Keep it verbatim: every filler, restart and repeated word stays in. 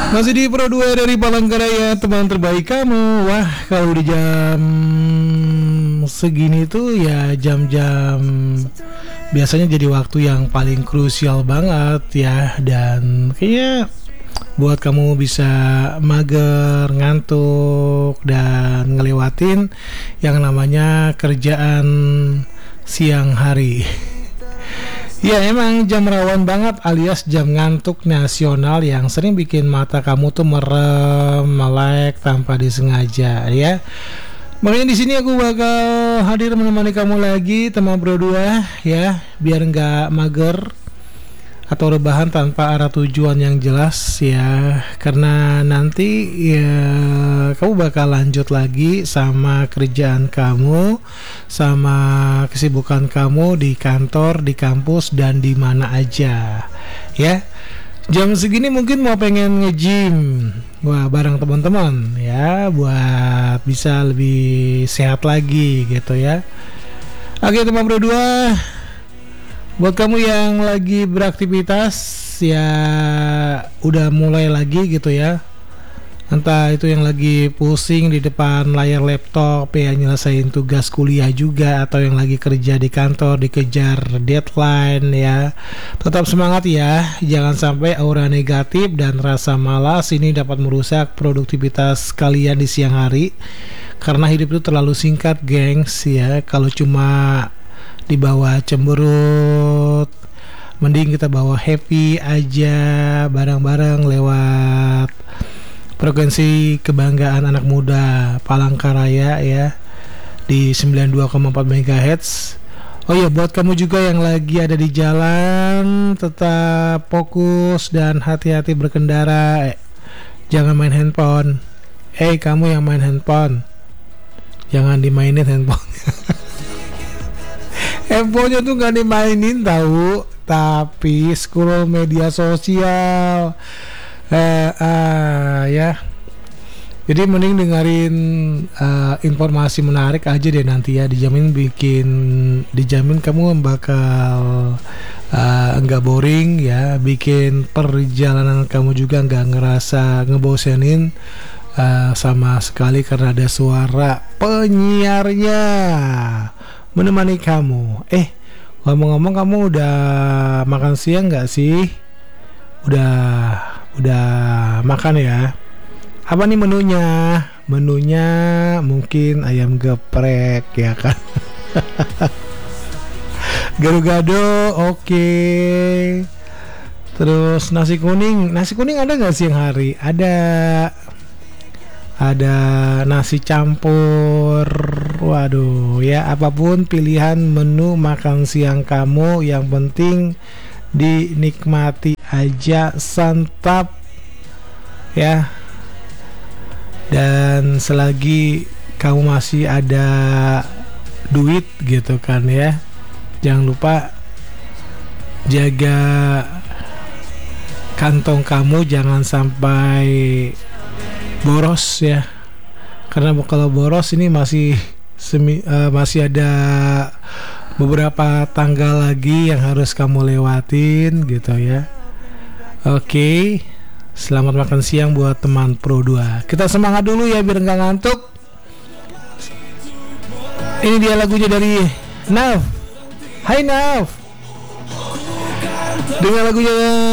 Masih di Pro dua dari Palangkaraya, teman terbaik kamu. Wah, kalau di jam segini tuh ya jam-jam biasanya jadi waktu yang paling krusial banget ya. Dan kayaknya buat kamu bisa mager, ngantuk, dan ngelewatin yang namanya kerjaan siang hari. Ya emang jam rawan banget alias jam ngantuk nasional yang sering bikin mata kamu tuh merem, melek tanpa disengaja ya. Makanya di sini aku bakal hadir menemani kamu lagi teman Bro dua ya, biar nggak mager atau rebahan tanpa arah tujuan yang jelas ya. Karena nanti ya kamu bakal lanjut lagi sama kerjaan kamu, sama kesibukan kamu di kantor, di kampus, dan di mana aja ya. Jam segini mungkin mau pengen nge-gym, wah bareng teman-teman ya, buat bisa lebih sehat lagi gitu ya. Oke teman Bro dua, buat kamu yang lagi beraktivitas ya udah mulai lagi gitu ya, entah itu yang lagi pusing di depan layar laptop ya nyelesain tugas kuliah juga, atau yang lagi kerja di kantor dikejar deadline ya, tetap semangat ya. Jangan sampai aura negatif dan rasa malas ini dapat merusak produktivitas kalian di siang hari, karena hidup itu terlalu singkat gengs ya. Kalau cuma dibawa cemberut, mending kita bawa happy aja bareng-bareng lewat frekuensi kebanggaan anak muda Palangkaraya ya di sembilan puluh dua koma empat megahertz. Oh ya, buat kamu juga yang lagi ada di jalan, tetap fokus dan hati-hati berkendara. Eh, jangan main handphone. Eh, hey, kamu yang main handphone, jangan dimainin handphone. Handphonenya tuh gak dimainin tahu, tapi scroll media sosial. Eh, uh, ya. Jadi mending dengerin uh, informasi menarik aja deh nanti ya. Dijamin bikin, dijamin kamu bakal uh, nggak boring ya. Bikin perjalanan kamu juga nggak ngerasa ngebosenin uh, sama sekali, karena ada suara penyiarnya menemani kamu. Eh, ngomong-ngomong, kamu udah makan siang nggak sih? Udah, udah makan ya? Apa nih menunya? Menunya mungkin ayam geprek ya kan? Gado-gado, oke. Okay. Terus nasi kuning, nasi kuning ada nggak siang hari? Ada. Ada nasi campur. Waduh ya, apapun pilihan menu makan siang kamu, yang penting dinikmati aja, santap ya. Dan selagi kamu masih ada duit gitu kan ya, jangan lupa jaga kantong kamu, jangan sampai boros ya. Karena kalau boros ini masih semi, uh, masih ada beberapa tanggal lagi yang harus kamu lewatin gitu ya. Oke, selamat makan siang buat teman Pro dua. Kita semangat dulu ya biar nggak ngantuk. Ini dia lagunya dari Nav. Hai Nav, dengan lagunya